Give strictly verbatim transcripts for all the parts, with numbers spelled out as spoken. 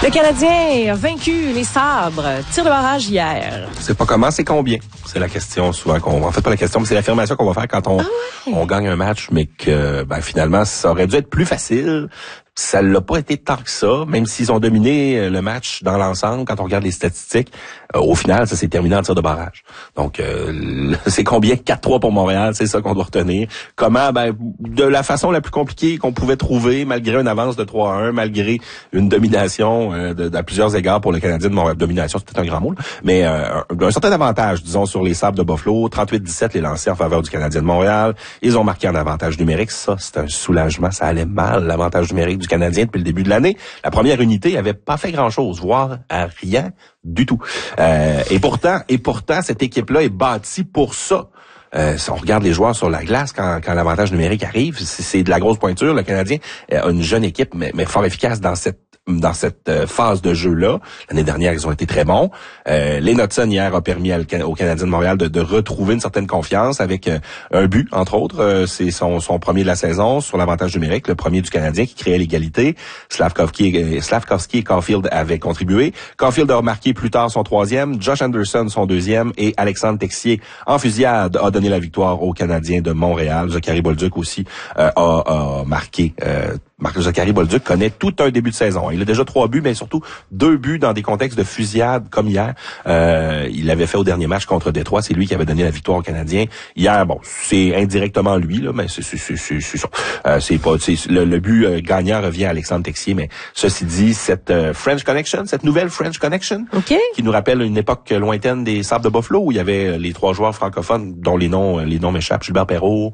Le Canadien a vaincu les Sabres. Tir de barrage hier. C'est pas comment, c'est combien. C'est la question souvent qu'on... En fait, pas la question, mais c'est l'affirmation qu'on va faire quand on, ah ouais. on gagne un match, mais que ben, finalement, ça aurait dû être plus facile. Ça l'a pas été tant que ça, même s'ils ont dominé le match dans l'ensemble. Quand on regarde les statistiques, euh, au final, ça s'est terminé en tir de barrage. Donc, euh, c'est combien? quatre trois pour Montréal, c'est ça qu'on doit retenir. Comment? Ben, de la façon la plus compliquée qu'on pouvait trouver, malgré une avance de trois à un, malgré une domination euh, de, de, à plusieurs égards pour le Canadien de Montréal. Domination, c'est peut-être un grand mot, là. Mais euh, un, un certain avantage, disons, sur les Sabres de Buffalo. trente-huit dix-sept les lancés en faveur du Canadien de Montréal. Ils ont marqué en avantage numérique. Ça, c'est un soulagement. Ça allait mal, l'avantage numérique du Canadien depuis le début de l'année. La première unité avait pas fait grand-chose, voire à rien du tout. Euh, et pourtant, et pourtant, cette équipe-là est bâtie pour ça. Euh, si on regarde les joueurs sur la glace quand, quand l'avantage numérique arrive, c'est, c'est de la grosse pointure. Le Canadien a une jeune équipe, mais, mais fort efficace dans cette dans cette euh, phase de jeu-là. L'année dernière, ils ont été très bons. Euh, les Knudsen, hier, a permis à, au Canadien de Montréal de, de retrouver une certaine confiance avec euh, un but, entre autres. Euh, c'est son, son premier de la saison sur l'avantage numérique, le premier du Canadien qui créait l'égalité. Slavkovski, euh, Slavkovski et Caulfield avaient contribué. Caulfield a remarqué plus tard son troisième, Josh Anderson son deuxième et Alexandre Texier en fusillade a donné la victoire aux Canadiens de Montréal. Zachary Bolduc aussi euh, a, a marqué euh, Marc-Zachary Bolduc connaît tout un début de saison. Il a déjà trois buts, mais surtout deux buts dans des contextes de fusillade comme hier. Euh, il l'avait fait au dernier match contre Détroit. C'est lui qui avait donné la victoire aux Canadiens. Hier, bon, c'est indirectement lui, là, mais c'est c'est c'est c'est, c'est ça. Euh, c'est pas c'est, le, le but euh, gagnant revient à Alexandre Texier, mais ceci dit, cette euh, French Connection, cette nouvelle French Connection, okay. qui nous rappelle une époque lointaine des Sabres de Buffalo où il y avait euh, les trois joueurs francophones dont les noms euh, les noms m'échappent, Gilbert Perrault,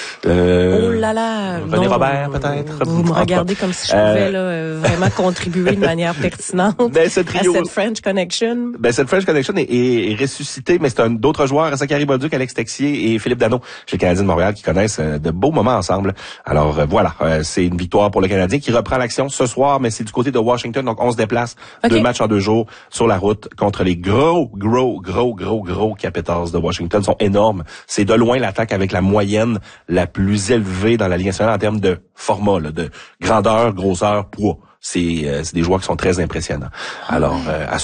euh, oh là là, René non, Robert peut-être. Vous me regardez comme si je pouvais euh, là, vraiment contribuer de manière pertinente ben, ce trio, à cette French Connection. Ben, cette French Connection est, est, est ressuscitée, mais c'est un d'autres joueurs, Zachary Bolduc, Alex Texier et Philippe Danault, chez le Canadien de Montréal, qui connaissent euh, de beaux moments ensemble. Alors euh, voilà, euh, c'est une victoire pour le Canadien qui reprend l'action ce soir, mais c'est du côté de Washington, donc on se déplace okay. deux matchs en deux jours sur la route contre les gros, gros, gros, gros, gros Capitals de Washington. Ils sont énormes. C'est de loin l'attaque avec la moyenne la plus élevée dans la Ligue nationale en termes de format, là, de grandeur, grosseur, poids. C'est, euh, c'est des joueurs qui sont très impressionnants. Alors, euh, à